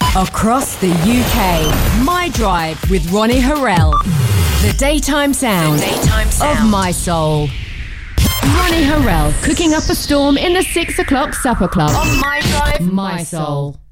Across the UK, My Drive with Ronnie Harrell. The daytime sound, of my soul. Ronnie Harrell cooking up a storm in the 6 o'clock supper club. On My Drive, My Soul.